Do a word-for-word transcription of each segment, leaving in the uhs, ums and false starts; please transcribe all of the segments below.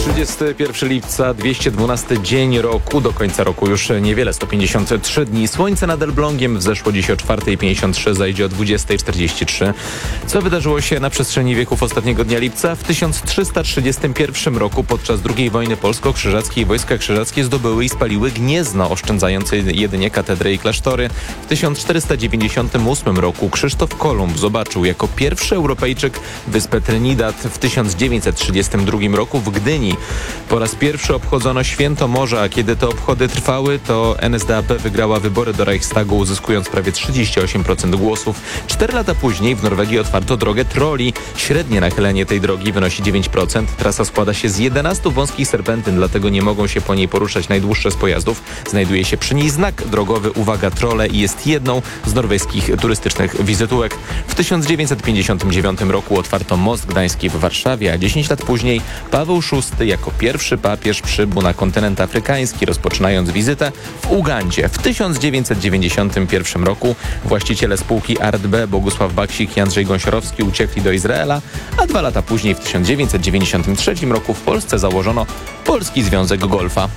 trzydziestego pierwszego lipca, dwieście dwunasty dzień roku, do końca roku już niewiele, sto pięćdziesiąt trzy dni. Słońce nad Elblągiem wzeszło dziś o czwartej pięćdziesiąt trzy, zajdzie o dwudziestej czterdzieści trzy. Co wydarzyło się na przestrzeni wieków ostatniego dnia lipca? W tysiąc trzysta trzydziestym pierwszym roku podczas drugiej wojny polsko-krzyżackiej wojska krzyżackie zdobyły i spaliły Gniezno, oszczędzające jedynie katedry i klasztory. W tysiąc czterysta dziewięćdziesiątym ósmym roku Krzysztof Kolumb zobaczył jako pierwszy Europejczyk wyspę Trinidad. W tysiąc dziewięćset trzydziestym drugim roku w Gdyni po raz pierwszy obchodzono Święto Morza, a kiedy te obchody trwały, to N S D A P wygrała wybory do Reichstagu, uzyskując prawie trzydzieści osiem procent głosów. Cztery lata później w Norwegii otwarto drogę troli. Średnie nachylenie tej drogi wynosi dziewięć procent. Trasa składa się z jedenastu wąskich serpentyn, dlatego nie mogą się po niej poruszać najdłuższe z pojazdów. Znajduje się przy niej znak drogowy Uwaga Trole i jest jedną z norweskich turystycznych wizytówek. W tysiąc dziewięćset pięćdziesiątym dziewiątym roku otwarto most gdański w Warszawie, a dziesięć lat później Paweł szósty jako pierwszy papież przybył na kontynent afrykański, rozpoczynając wizytę w Ugandzie. W tysiąc dziewięćset dziewięćdziesiątym pierwszym roku właściciele spółki A R D B Bogusław Baksik i Andrzej Gąsiorowski uciekli do Izraela, a dwa lata później w tysiąc dziewięćset dziewięćdziesiątym trzecim roku w Polsce założono Polski Związek Golfa.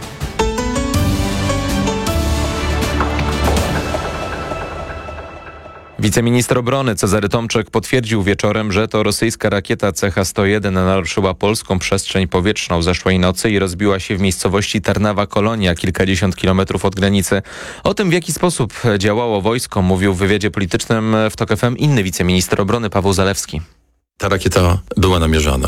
Wiceminister obrony Cezary Tomczak potwierdził wieczorem, że to rosyjska rakieta C H sto jeden naruszyła polską przestrzeń powietrzną zeszłej nocy i rozbiła się w miejscowości Tarnawa Kolonia, kilkadziesiąt kilometrów od granicy. O tym, w jaki sposób działało wojsko, mówił w wywiadzie politycznym w TOK F M inny wiceminister obrony Paweł Zalewski. Ta rakieta była namierzana